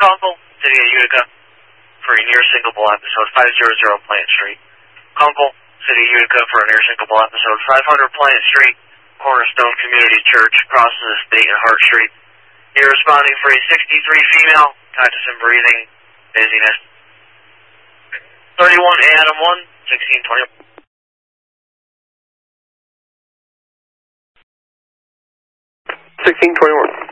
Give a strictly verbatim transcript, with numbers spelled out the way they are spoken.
Conkle, City of Utica, for a near syncopal episode, five hundred Plant Street. Conkle, City of Utica, for a near syncopal episode, five hundred Plant Street, Cornerstone Community Church, crosses the State and Hart Street. You're responding for a sixty-three female, conscious and breathing, dizziness. thirty-one Adam one, sixteen twenty. sixteen twenty-one.